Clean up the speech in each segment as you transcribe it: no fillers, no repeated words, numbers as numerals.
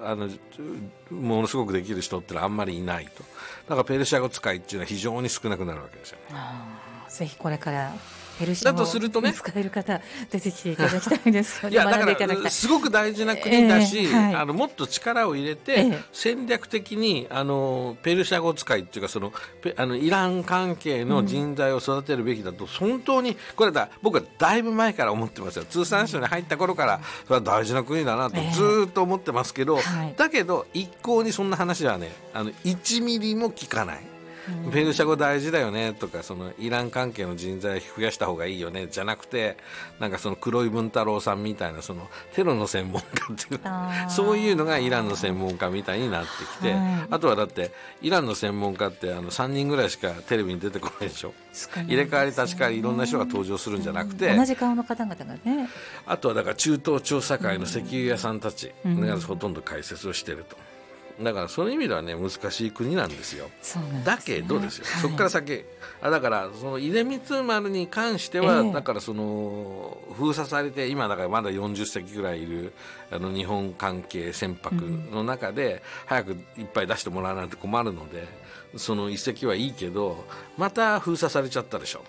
ものすごくできる人ってのはあんまりいないと。だからペルシャ語使いっていうのは非常に少なくなるわけですよ。 ぜひこれからペルシャ語だとするとね、 使える方出てきていただきたいですよね。 いやだからすごく大事な国だし、もっと力を入れて、戦略的にペルシャ語使いっていうかイラン関係の人材を育てるべきだと、本当にこれだ僕はだいぶ前から思ってますよ。通産省に入った頃からそれは大事な国だなとずっと思ってますけど、だけど一向にそんな話はね1ミリも聞かない。ペルシャ語大事だよねとか、イラン関係の人材増やした方がいいよねじゃなくて、なんか黒井文太郎さんみたいなテロの専門家っていうそういうのがイランの専門家みたいになってきて、あとはだってイランの専門家って3人ぐらいしかテレビに出てこないでしょ。入れ替わり立ち替わりいろんな人が登場するんじゃなくて、 同じ顔の方々がね。 あとはだから中東調査会の石油屋さんたちがほとんど解説をしていると。だからそういう意味ではね難しい国なんですよ。だけどですよ、そこから先だから出光丸に関しては、だから封鎖されて今だからまだ40隻ぐらいいる日本関係船舶の中で、早くいっぱい出してもらわないと困るので、その一隻はいいけどまた封鎖されちゃったでしょ。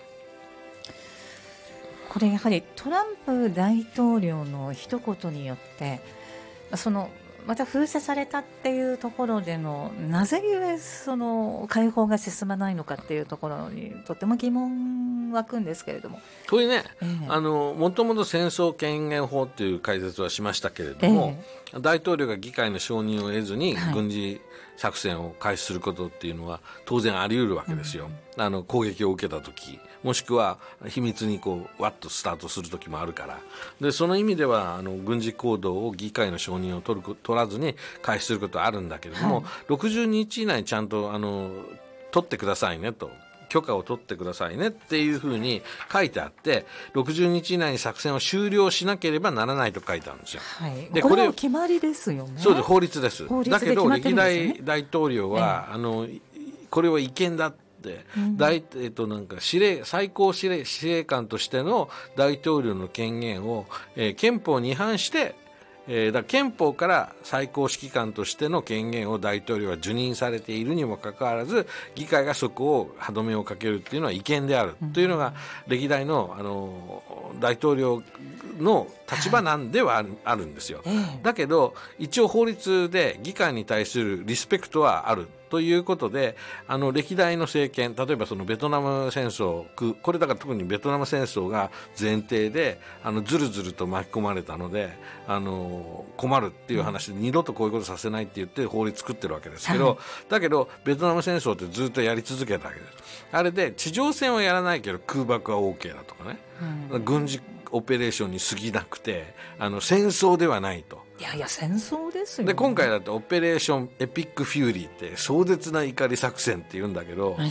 これやはりトランプ大統領の一言によってまた封鎖されたっていうところでのなぜゆえ解放が進まないのかっていうところにとても疑問湧くんですけれども、 これね、もともと戦争権限法っていう解説はしましたけれども、大統領が議会の承認を得ずに軍事作戦を開始することっていうのは当然あり得るわけですよ。攻撃を受けた時、もしくは秘密にワッとスタートする時もあるから。でその意味では軍事行動を議会の承認を取らずに開始することはあるんだけれども、60日以内にちゃんと取ってくださいねと、許可を取ってくださいねっていうふうに書いてあって、60日以内に作戦を終了しなければならないと書いてあるんですよ。 でこれは決まりですよね。 そうです、法律です。だけど歴代大統領は、これは違憲だってなんか最高司令官としての大統領の権限を、憲法に違反してだから憲法から最高指揮官としての権限を大統領は受任されているにもかかわらず、議会がそこを歯止めをかけるというのは違憲であるというのが歴代の、大統領の立場なんではあるんですよ。だけど一応法律で議会に対するリスペクトはあるということで、歴代の政権、例えばベトナム戦争、これだから特にベトナム戦争が前提でずるずると巻き込まれたので困るっていう話で、二度とこういうことさせないって言って法律作ってるわけですけど、だけどベトナム戦争ってずっとやり続けたわけです。あれで地上戦はやらないけど空爆は OK だとかね、軍事オペレーションに過ぎなくて戦争ではないと。 いや戦争ですよね。 で今回だとオペレーションエピックフューリーって壮絶な怒り作戦って言うんだけど、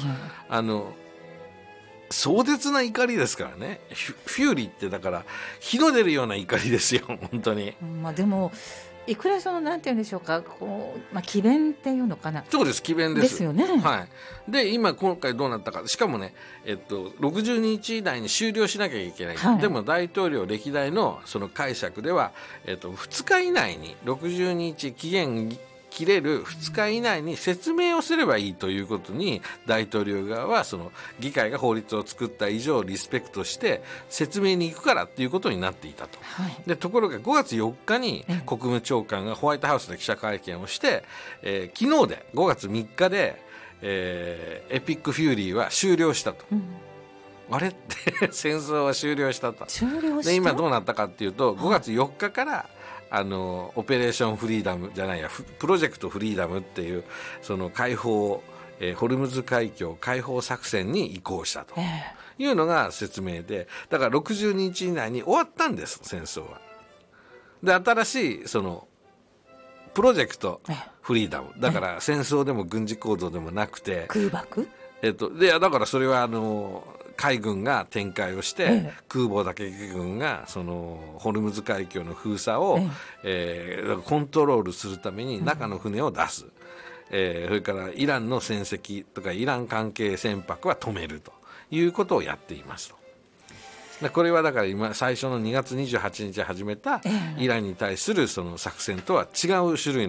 壮絶な怒りですからね。フューリーってだから火の出るような怒りですよ本当に。 でもいくらなんて言うんでしょうか、詭弁っていうのかな。 そうです、詭弁です。 ですよね。 で今回どうなったか、しかもね、60日以内に終了しなきゃいけない。でも大統領歴代のその解釈では、2日以内に60日期限切れる2日以内に説明をすればいいということに、大統領側は議会が法律を作った以上リスペクトして説明に行くからっていうことになっていたと。でところが5月4日に国務長官がホワイトハウスで記者会見をして、昨日で5月3日で、エピックフューリーは終了したと。あれって戦争は終了したと。で今どうなったかっていうと、5月4日からオペレーションフリーダムじゃないやプロジェクトフリーダムっていう解放、ホルムズ海峡解放作戦に移行したというのが説明で、だから60日以内に終わったんです戦争は。で新しいプロジェクトフリーダムだから戦争でも軍事行動でもなくて空爆、 でだからそれは海軍が展開をして、空母打撃軍がホルムズ海峡の封鎖を、コントロールするために中の船を出す、それからイランの船籍とかイラン関係船舶は止めるということをやっていますと。これはだから今最初の2月28日始めたイランに対する作戦とは違う種類の